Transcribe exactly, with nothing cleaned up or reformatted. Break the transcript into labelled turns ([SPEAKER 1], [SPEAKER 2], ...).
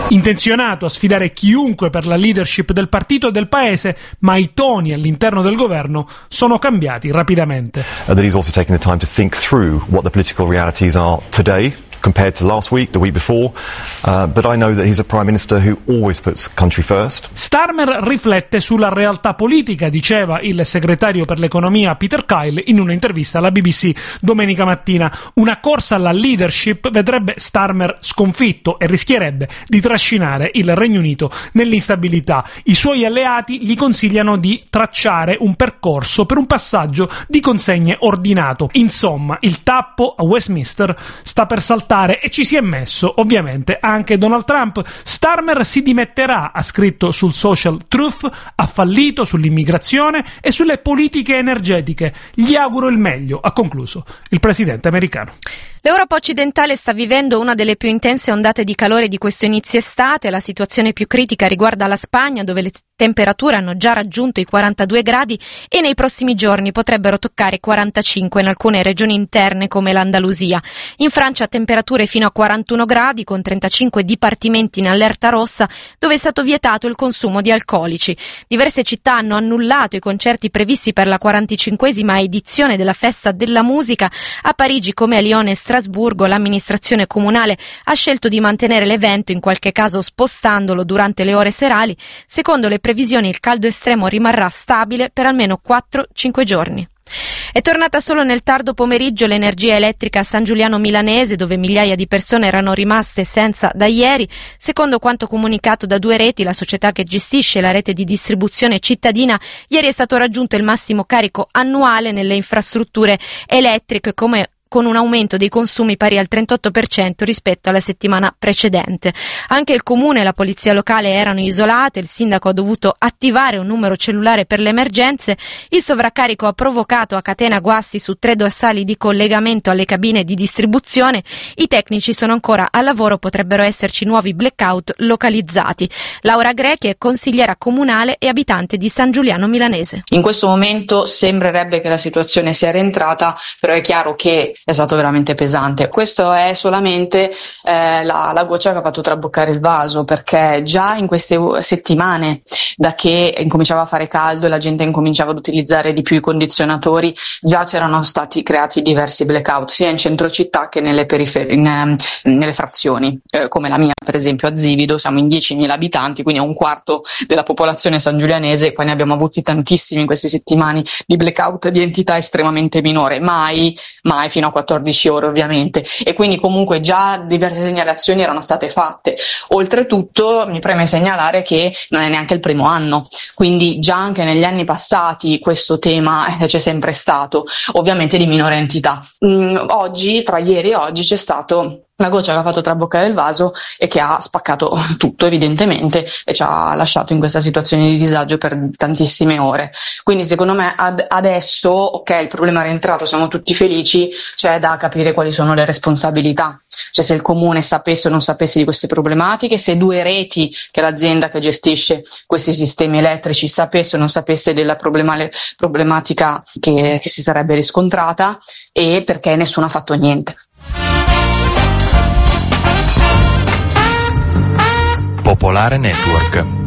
[SPEAKER 1] Intenzionato a sfidare chiunque per la leadership del partito e del paese, ma i toni all'interno del governo sono cambiati rapidamente.
[SPEAKER 2] Uh, that he's also taken the time to think through what the political realities are today compared to last week, the week before, uh, but I know that he's a Prime Minister who always puts country first.
[SPEAKER 1] Starmer riflette sulla realtà politica, diceva il segretario per l'economia Peter Kyle in un'intervista alla B B C domenica mattina. Una corsa alla leadership vedrebbe Starmer sconfitto e rischierebbe di trascinare il Regno Unito nell'instabilità. I suoi alleati gli consigliano di tracciare un percorso per un passaggio di consegne ordinato. Insomma, il tappo a Westminster sta per saltare e ci si è messo ovviamente anche Donald Trump. Starmer si dimetterà, ha scritto sul social Truth, ha fallito sull'immigrazione e sulle politiche energetiche. Gli auguro il meglio, ha concluso il presidente americano.
[SPEAKER 3] L'Europa occidentale sta vivendo una delle più intense ondate di calore di questo inizio estate. La situazione più critica riguarda la Spagna, dove le temperature hanno già raggiunto i quarantadue gradi e nei prossimi giorni potrebbero toccare i quarantacinque in alcune regioni interne come l'Andalusia. In Francia temperature fino a quarantuno gradi, con trentacinque dipartimenti in allerta rossa, dove è stato vietato il consumo di alcolici. Diverse città hanno annullato i concerti previsti per la quarantacinquesima edizione della Festa della Musica. A Parigi, come a Lione e Strasburgo, l'amministrazione comunale ha scelto di mantenere l'evento, in qualche caso spostandolo durante le ore serali. Secondo le previsioni, il caldo estremo rimarrà stabile per almeno quattro cinque giorni. È tornata solo nel tardo pomeriggio l'energia elettrica a San Giuliano Milanese, dove migliaia di persone erano rimaste senza da ieri. Secondo quanto comunicato da Due Reti, la società che gestisce la rete di distribuzione cittadina, ieri è stato raggiunto il massimo carico annuale nelle infrastrutture elettriche, come con un aumento dei consumi pari al trentotto per cento rispetto alla settimana precedente. Anche il comune e la polizia locale erano isolate, il sindaco ha dovuto attivare un numero cellulare per le emergenze. Il sovraccarico ha provocato a catena guasti su tre dorsali di collegamento alle cabine di distribuzione. I tecnici sono ancora al lavoro, potrebbero esserci nuovi blackout localizzati. Laura Grechi è consigliera comunale e abitante di San Giuliano Milanese.
[SPEAKER 4] In questo momento sembrerebbe che la situazione sia rientrata, però è chiaro che è stato veramente pesante. Questo è solamente eh, la, la goccia che ha fatto traboccare il vaso, perché già in queste settimane, da che incominciava a fare caldo e la gente incominciava ad utilizzare di più i condizionatori, già c'erano stati creati diversi blackout, sia in centro città che nelle periferie, in, nelle frazioni, eh, come la mia per esempio a Zivido. Siamo in diecimila abitanti, quindi è un quarto della popolazione sangiulianese, qua ne abbiamo avuti tantissimi in queste settimane di blackout di entità estremamente minore, mai, mai fino a quattordici ore ovviamente, e quindi comunque già diverse segnalazioni erano state fatte. Oltretutto mi preme segnalare che non è neanche il primo anno, quindi già anche negli anni passati questo tema c'è sempre stato, ovviamente di minore entità. Mm, oggi, tra ieri e oggi, c'è stato la goccia che ha fatto traboccare il vaso e che ha spaccato tutto evidentemente e ci ha lasciato in questa situazione di disagio per tantissime ore. Quindi secondo me ad adesso, ok, il problema è rientrato, siamo tutti felici, c'è da capire quali sono le responsabilità, cioè se il comune sapesse o non sapesse di queste problematiche, se Due Reti, che è l'azienda che gestisce questi sistemi elettrici, sapesse o non sapesse della problema- problematica che, che si sarebbe riscontrata, e perché nessuno ha fatto niente.
[SPEAKER 5] Popolare Network.